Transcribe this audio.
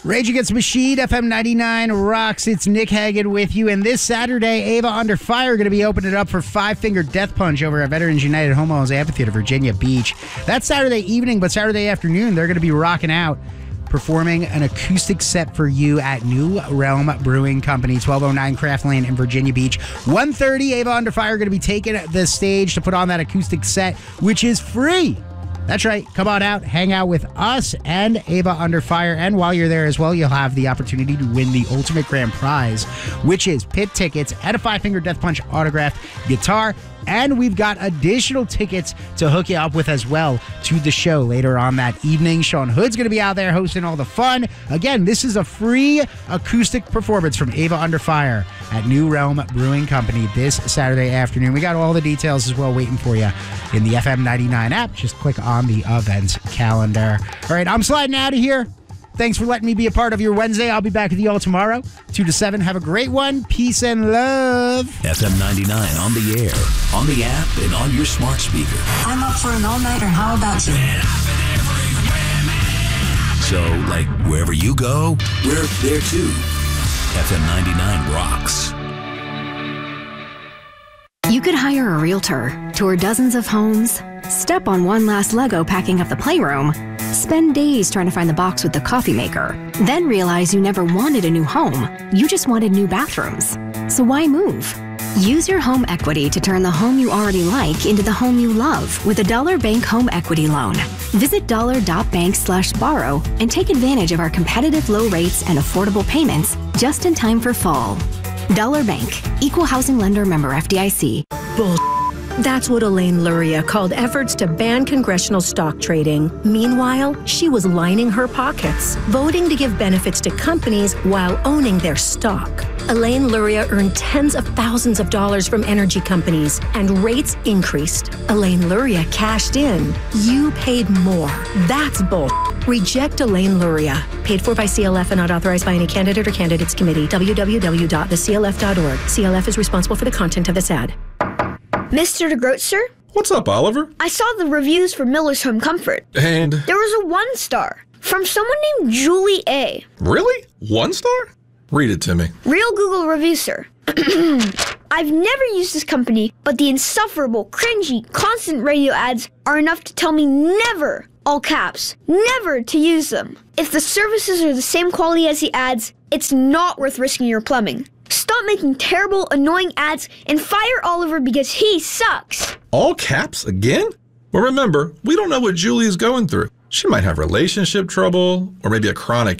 Rage Against the Machine, FM 99 rocks. It's Nick Hagan with you. And this Saturday, Ava Under Fire are going to be opening it up for Five Finger Death Punch over at Veterans United Homeowners Amphitheater, Virginia Beach. That's Saturday evening, but Saturday afternoon, they're going to be rocking out, performing an acoustic set for you at New Realm Brewing Company, 1209 Craft Lane in Virginia Beach. 1:30, Ava Under Fire are going to be taking the stage to put on that acoustic set, which is free. That's right. Come on out, hang out with us and Ava Under Fire. And while you're there as well, you'll have the opportunity to win the ultimate grand prize, which is pit tickets and a Five Finger Death Punch autographed guitar. And we've got additional tickets to hook you up with as well to the show later on that evening. Sean Hood's going to be out there hosting all the fun. Again, this is a free acoustic performance from Ava Under Fire at New Realm Brewing Company this Saturday afternoon. We got all the details as well waiting for you in the FM 99 app. Just click on the events calendar. All right, I'm sliding out of here. Thanks for letting me be a part of your Wednesday. I'll be back with you all tomorrow, 2 to 7. Have a great one. Peace and love. FM 99 on the air, on the app, and on your smart speaker. I'm up for an all-nighter. How about you? So, like, wherever you go, we're there too. FM 99 rocks. You could hire a realtor, tour dozens of homes, step on one last Lego packing up the playroom, spend days trying to find the box with the coffee maker, then realize you never wanted a new home. You just wanted new bathrooms. So why move? Use your home equity to turn the home you already like into the home you love with a Dollar Bank Home Equity Loan. Visit dollar.bank/borrow and take advantage of our competitive low rates and affordable payments just in time for fall. Dollar Bank, Equal Housing Lender, member FDIC. Bull. That's what Elaine Luria called efforts to ban congressional stock trading. Meanwhile, she was lining her pockets, voting to give benefits to companies while owning their stock. Elaine Luria earned tens of thousands of dollars from energy companies, and rates increased. Elaine Luria cashed in. You paid more. That's bull. Reject Elaine Luria. Paid for by CLF and not authorized by any candidate or candidates committee. www.theclf.org. CLF is responsible for the content of this ad. Mr. DeGroat, What's up, Oliver? I saw the reviews for Miller's Home Comfort. And? There was a 1-star from someone named Julie A. Really? 1 star? Read it to me. Real Google review, sir. I've never used this company, but the insufferable, cringy, constant radio ads are enough to tell me never, all caps, never to use them. If the services are the same quality as the ads, it's not worth risking your plumbing. Stop making terrible, annoying ads and fire Oliver because he sucks. All caps again? Well, remember, we don't know what Julie is going through. She might have relationship trouble or maybe a chronic